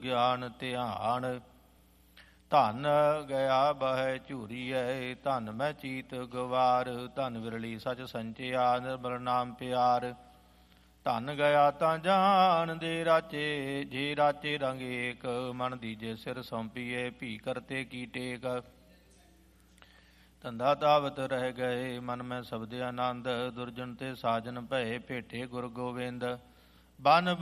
ਗਿਆਨ ਧਿਆਨ। ਧਨ ਗਿਆ ਬਹਿ ਝੂਰੀਐ ਧਨ ਮੈਂ ਚੀਤ ਗਵਾਰ। ਧਨ ਵਿਰਲੀ ਸਚ ਸੰਚਿਆ ਨਿਰਮਲ ਨਾਮ ਪਿਆਰ। ਧਨ ਗਿਆ ਤਾਂ ਜਾਨ ਦੇ ਰਾਚੇ ਜੇ ਰਾਚੇ ਰੰਗ ਏਕ। ਮਨ ਦੀਜੇ ਸਿਰ ਸੌਂਪੀਏ ਭੀ ਕਰਤੇ ਕੀ ਟੇਕ। ਧੰਦਾ ਤਾਵਤ ਰਹਿ ਗਏ ਮਨ ਮੈਂ ਸਬਦ ਆਨੰਦ। ਦੁਰਜਨ ਤੇ ਸਾਜਨ ਭਏ ਭੇਟੇ ਗੁਰ ਗੋਬਿੰਦ। ਬਨ